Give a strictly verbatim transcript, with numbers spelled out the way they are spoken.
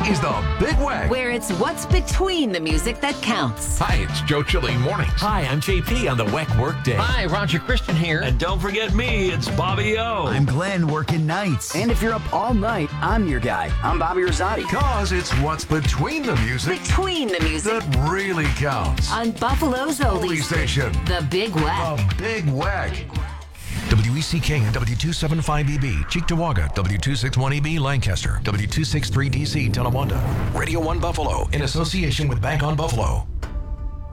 is the Big Wag, where it's what's between the music that counts. Hi, it's Joe Chili Mornings. Hi, I'm J P on the W E C Workday. Hi, Roger Christian here. And don't forget me, it's Bobby O. I'm Glenn working nights. And if you're up all night, I'm your guy. I'm Bobby Rosati. Cause it's what's between the music Between the music that really counts. on Buffalo's Holy Oldies Station, The Big Wag. the Big Wag. W E C K and W two seventy-five E B, Cheektowaga, W two sixty-one E B, Lancaster, W two sixty-three D C, Tonawanda. Radio one Buffalo, in association with Bank on Buffalo.